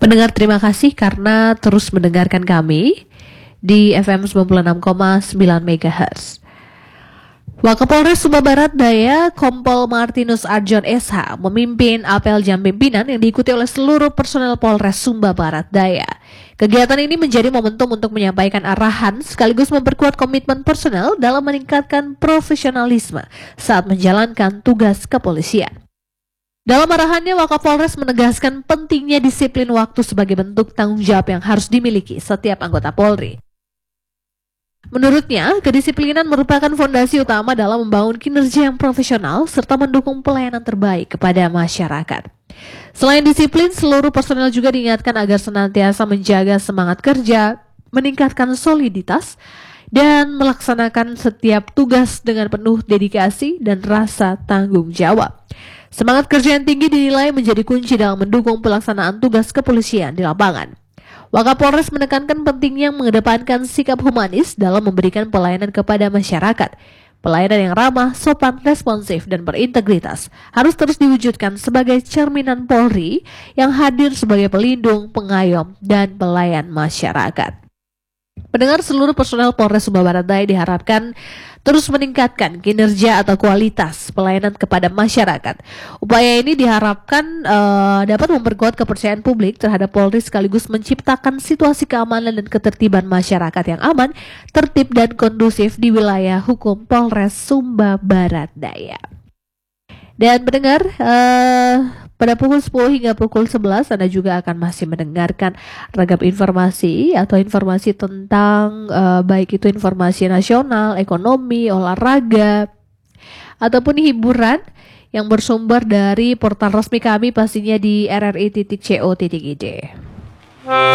Pendengar, terima kasih karena terus mendengarkan kami di FM 96,9 MHz. Wakapolres Sumba Barat Daya Kompol Martinus Arjon SH memimpin apel jam pimpinan yang diikuti oleh seluruh personel Polres Sumba Barat Daya. Kegiatan ini menjadi momentum untuk menyampaikan arahan sekaligus memperkuat komitmen personel dalam meningkatkan profesionalisme saat menjalankan tugas kepolisian. Dalam arahannya, Wakapolres menegaskan pentingnya disiplin waktu sebagai bentuk tanggung jawab yang harus dimiliki setiap anggota Polri. Menurutnya, kedisiplinan merupakan fondasi utama dalam membangun kinerja yang profesional serta mendukung pelayanan terbaik kepada masyarakat. Selain disiplin, seluruh personel juga diingatkan agar senantiasa menjaga semangat kerja, meningkatkan soliditas, dan melaksanakan setiap tugas dengan penuh dedikasi dan rasa tanggung jawab. Semangat kerja yang tinggi dinilai menjadi kunci dalam mendukung pelaksanaan tugas kepolisian di lapangan. Wakapolres menekankan pentingnya mengedepankan sikap humanis dalam memberikan pelayanan kepada masyarakat. Pelayanan yang ramah, sopan, responsif, dan berintegritas harus terus diwujudkan sebagai cerminan Polri yang hadir sebagai pelindung, pengayom, dan pelayan masyarakat. Pendengar, seluruh personel Polres Sumba Barat Daya diharapkan terus meningkatkan kinerja atau kualitas pelayanan kepada masyarakat. Upaya ini diharapkan dapat memperkuat kepercayaan publik terhadap Polri sekaligus menciptakan situasi keamanan dan ketertiban masyarakat yang aman, tertib dan kondusif di wilayah hukum Polres Sumba Barat Daya. Dan pendengar, pada pukul 10 hingga pukul 11 Anda juga akan masih mendengarkan ragam informasi atau informasi tentang baik itu informasi nasional, ekonomi, olahraga, ataupun hiburan yang bersumber dari portal resmi kami pastinya di rri.co.id.